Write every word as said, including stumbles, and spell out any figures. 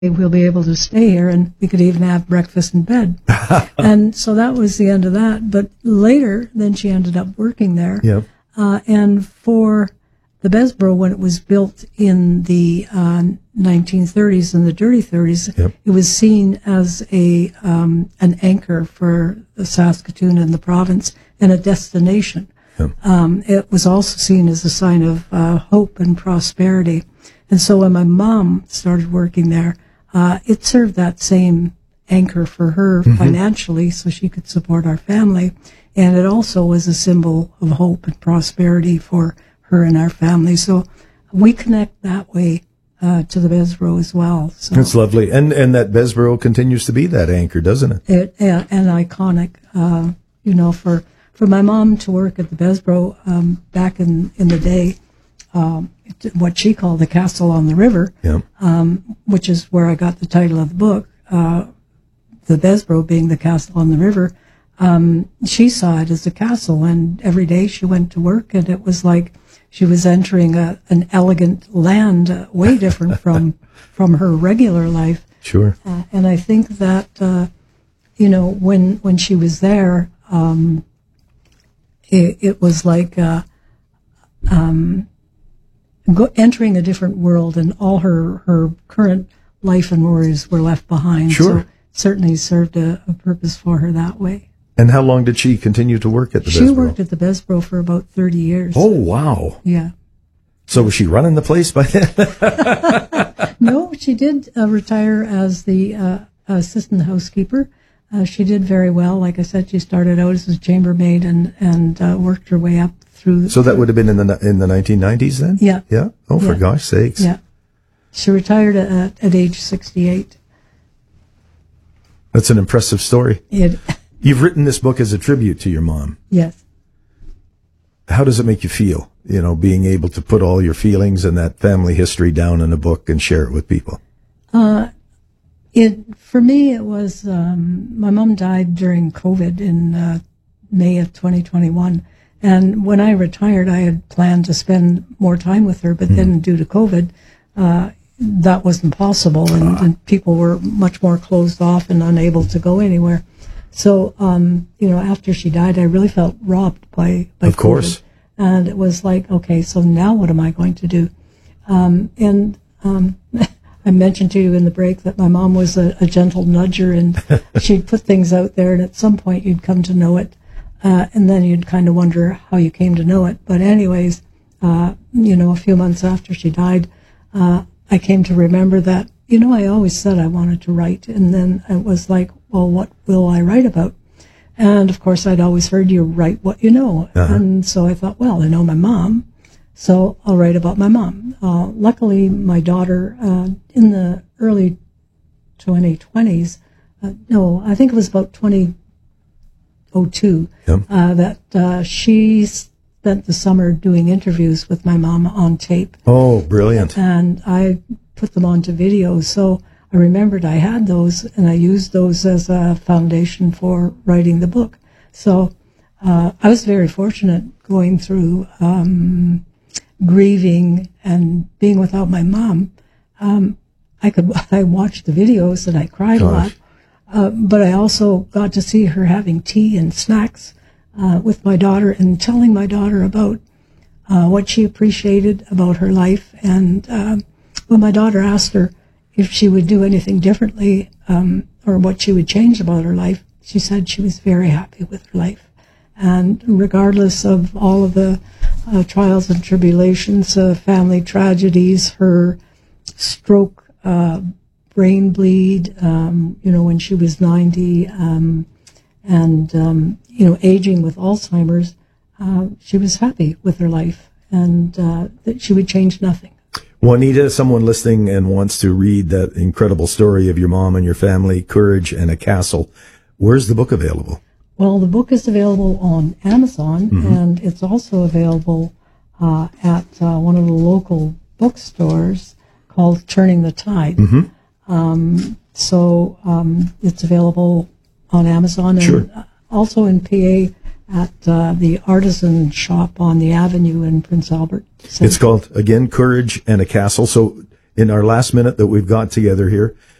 we'll be able to stay here, and we could even have breakfast in bed. And so that was the end of that. But later, then she ended up working there. Yep. Uh, and for the Bessborough, when it was built in the uh, nineteen thirties and the dirty thirties, yep. it was seen as a um, an anchor for Saskatoon and the province and a destination. Yep. Um, it was also seen as a sign of uh, hope and prosperity. And so when my mom started working there, uh, it served that same anchor for her mm-hmm. financially so she could support our family. And it also was a symbol of hope and prosperity for her and our family. So we connect that way uh, to the Bessborough as well. So it's lovely. And and that Bessborough continues to be that anchor, doesn't it? It uh, and iconic, uh, you know, for, for my mom to work at the Bessborough um, back in, in the day, um, what she called the Castle on the River, yeah. um, which is where I got the title of the book, uh, the Bessborough being the Castle on the River. Um, she saw it as a castle, and every day she went to work, and it was like she was entering a, an elegant land, uh, way different from from her regular life. Sure. Uh, and I think that, uh, you know, when when she was there, um, it, it was like uh, um, go, entering a different world, and all her, her current life and worries were left behind. Sure. So it certainly served a, a purpose for her that way. And how long did she continue to work at the She Bessborough? worked at the Bessborough for about thirty years. Oh, wow. Yeah. So was she running the place by then? No, she did uh, retire as the uh, assistant housekeeper. Uh, she did very well. Like I said, she started out as a chambermaid and, and uh, worked her way up through. So that would have been in the in the nineteen nineties then? Yeah. Yeah? Oh, for yeah. gosh sakes. Yeah. She retired at, at age sixty-eight. That's an impressive story. It, You've written this book as a tribute to your mom. Yes. How does it make you feel, you know, being able to put all your feelings and that family history down in a book and share it with people? Uh, it for me, it was, um, my mom died during COVID in uh, May of twenty twenty-one. And when I retired, I had planned to spend more time with her, but mm. then due to COVID, uh, that wasn't possible, and, ah. and people were much more closed off and unable to go anywhere. So, um, you know, after she died, I really felt robbed by, by Of course. COVID. And it was like, okay, so now what am I going to do? Um, and um, I mentioned to you in the break that my mom was a, a gentle nudger, and she'd put things out there, and at some point you'd come to know it. Uh, and then you'd kind of wonder how you came to know it. But anyways, uh, you know, a few months after she died, uh, I came to remember that, you know, I always said I wanted to write. And then it was like, well, what will I write about? And of course, I'd always heard you write what you know. Uh-huh. And so I thought, well, I know my mom, so I'll write about my mom. Uh, luckily, my daughter, uh, in the early twenty twenties, uh, no, I think it was about twenty oh two, yep. uh, that uh, she spent the summer doing interviews with my mom on tape. Oh, brilliant. And I put them onto video. So I remembered I had those, and I used those as a foundation for writing the book. So uh, I was very fortunate going through um, grieving and being without my mom. Um, I could I watched the videos and I cried Gosh. a lot. Uh, but I also got to see her having tea and snacks uh, with my daughter and telling my daughter about uh, what she appreciated about her life. And uh, when my daughter asked her if she would do anything differently um, or what she would change about her life, she said she was very happy with her life. And regardless of all of the uh, trials and tribulations, uh, family tragedies, her stroke, uh, brain bleed, um, you know, when she was ninety, um, and, um, you know, aging with Alzheimer's, uh, she was happy with her life, and uh, that she would change nothing. Juanita, someone listening and wants to read that incredible story of your mom and your family, Courage and a Castle, where's the book available? Well, the book is available on Amazon, mm-hmm. and it's also available uh, at uh, one of the local bookstores called Turning the Tide. Mm-hmm. Um, so um, it's available on Amazon and sure. also in P A at uh, the Artisan Shop on the Avenue in Prince Albert. So it's called, again, Courage and a Castle. So in our last minute that we've got together here,